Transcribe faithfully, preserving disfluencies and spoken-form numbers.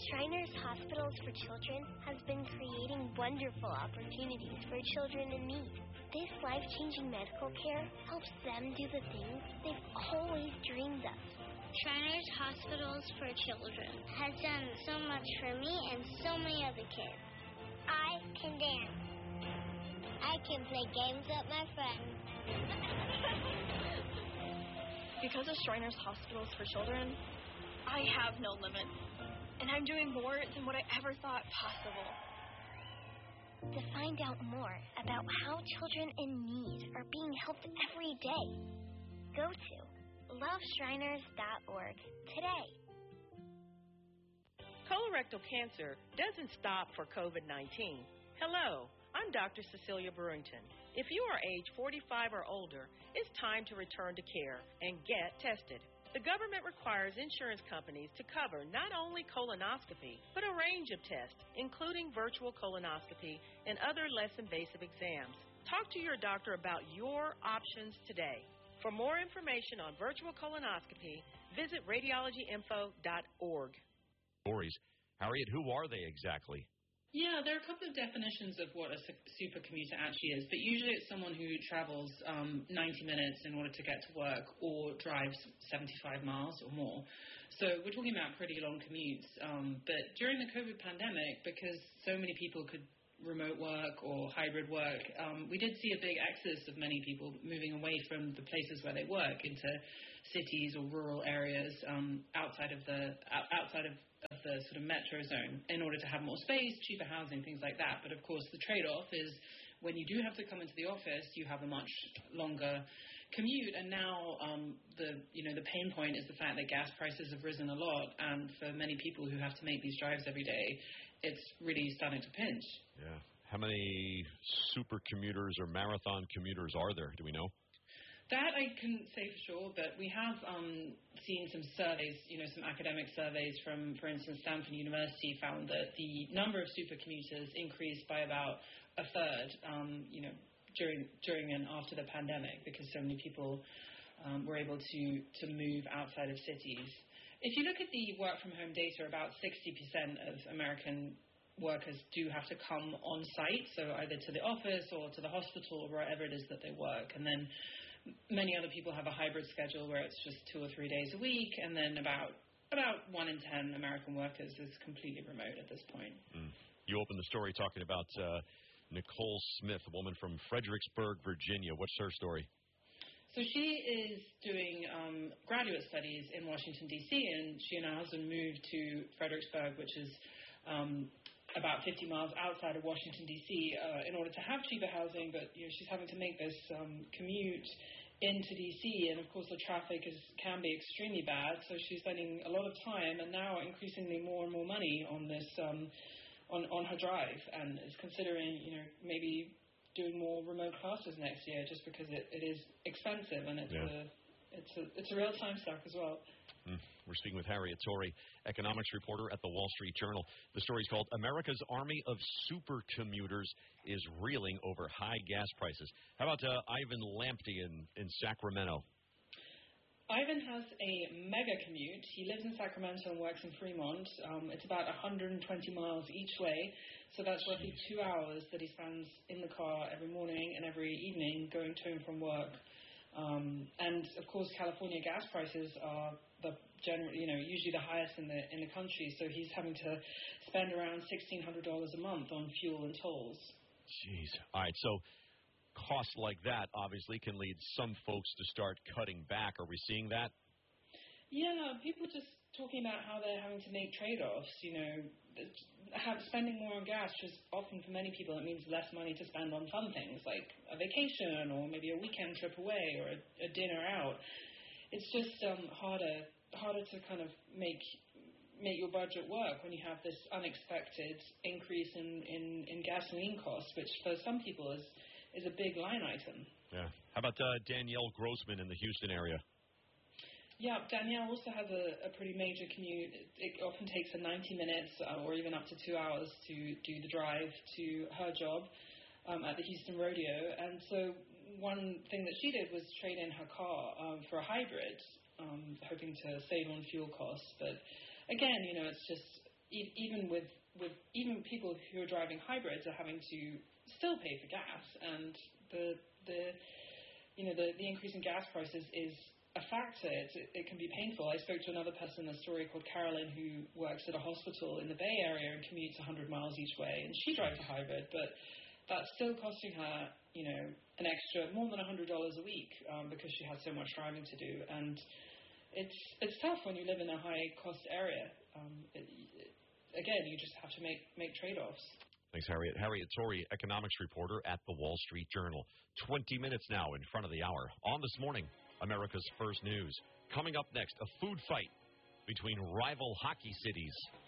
Shriners Hospitals for Children has been creating wonderful opportunities for children in need. This life-changing medical care helps them do the things they've always dreamed of. Shriners Hospitals for Children has done so much for me and so many other kids. I can dance. I can play games with my friends. Because of Shriners Hospitals for Children, I have no limits. And I'm doing more than what I ever thought possible. To find out more about how children in need are being helped every day, go to love shriners dot org today. Colorectal cancer doesn't stop for COVID nineteen. Hello, I'm Doctor Cecilia Brewington. If you are age forty-five or older, it's time to return to care and get tested. The government requires insurance companies to cover not only colonoscopy, but a range of tests, including virtual colonoscopy and other less invasive exams. Talk to your doctor about your options today. For more information on virtual colonoscopy, visit radiology info dot org. Stories. Harriet, who are they exactly? Yeah, there are a couple of definitions of what a super commuter actually is, but usually it's someone who travels um, ninety minutes in order to get to work or drives seventy-five miles or more. So we're talking about pretty long commutes. Um, but during the COVID pandemic, because so many people could remote work or hybrid work, um, we did see a big exodus of many people moving away from the places where they work into cities or rural areas um, outside of the outside of, of the sort of metro zone in order to have more space, cheaper housing, things like that. But of course, the trade-off is when you do have to come into the office, you have a much longer commute. And now um, the you know the pain point is the fact that gas prices have risen a lot, and for many people who have to make these drives every day, it's really starting to pinch. Yeah. How many super commuters or marathon commuters are there? Do we know? That I couldn't say for sure, but we have um, seen some surveys, you know, some academic surveys from, for instance, Stanford University found that the number of super commuters increased by about a third, um, you know, during during and after the pandemic, because so many people um, were able to, to move outside of cities. If you look at the work from home data, about sixty percent of American workers do have to come on site, so either to the office or to the hospital or wherever it is that they work. And then many other people have a hybrid schedule where it's just two or three days a week, and then about about one in ten American workers is completely remote at this point. Mm. You opened the story talking about uh, Nicole Smith, a woman from Fredericksburg, Virginia. What's her story? So she is doing um, graduate studies in Washington, D C, and she and her husband moved to Fredericksburg, which is um, about fifty miles outside of Washington, D C, uh, in order to have cheaper housing, but you know, she's having to make this um, commute into D C, and of course the traffic is, can be extremely bad, so she's spending a lot of time and now increasingly more and more money on this, um, on, on her drive, and is considering, you know, maybe doing more remote classes next year, just because it, it is expensive, and it's yeah. a it's a it's a real time suck as well. Mm. We're speaking with Harriet Torrey, economics reporter at the Wall Street Journal. The story's called "America's Army of Super Commuters is Reeling Over High Gas Prices." How about uh, Ivan Lamptey in, in Sacramento? Ivan has a mega commute. He lives in Sacramento and works in Fremont. Um, it's about one hundred twenty miles each way, so that's roughly two hours that he spends in the car every morning and every evening going to and from work. Um, and of course, California gas prices are the general, you know, usually the highest in the in the country. So he's having to spend around sixteen hundred dollars a month on fuel and tolls. Jeez. All right. So costs like that obviously can lead some folks to start cutting back. Are we seeing that? Yeah, people are just talking about how they're having to make trade-offs, you know, have, spending more on gas, just often for many people it means less money to spend on fun things like a vacation or maybe a weekend trip away or a, a dinner out. It's just um, harder harder to kind of make make your budget work when you have this unexpected increase in, in, in gasoline costs, which for some people is, is a big line item. Yeah. How about uh, Danielle Grossman in the Houston area? Yeah, Danielle also has a, a pretty major commute. It, it often takes her ninety minutes uh, or even up to two hours to do the drive to her job um, at the Houston Rodeo. And so one thing that she did was trade in her car um, for a hybrid, um, hoping to save on fuel costs. But again, you know, it's just e- even with with even people who are driving hybrids are having to still pay for gas, and the the you know the, the increase in gas prices is a factor. It's, it, it can be painful. I spoke to another person in the story called Carolyn who works at a hospital in the Bay Area and commutes one hundred miles each way, and she drives a hybrid, but that's still costing her, you know, an extra more than one hundred dollars a week um, because she has so much driving to do. And it's it's tough when you live in a high-cost area. Um, it, it, again, you just have to make, make trade-offs. Thanks, Harriet. Harriet Torrey, economics reporter at the Wall Street Journal. twenty minutes now in front of the hour. On this morning, America's First News. Coming up next, a food fight between rival hockey cities.